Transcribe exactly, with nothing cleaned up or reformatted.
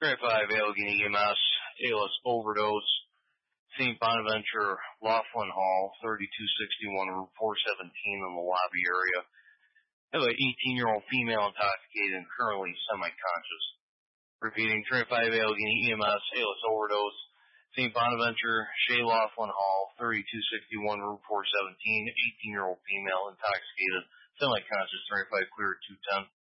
thirty-five Allegheny E M S, A L S overdose, Saint Bonaventure, Laughlin Hall, thirty-two sixty-one Route four seventeen in the lobby area. I have an eighteen-year-old female intoxicated and currently semi-conscious. Repeating, thirty-five Allegheny E M S, A L S overdose, Saint Bonaventure, Shea Laughlin Hall, thirty-two sixty-one Route four seventeen, eighteen-year-old female intoxicated, semi-conscious, thirty-five clear, two ten.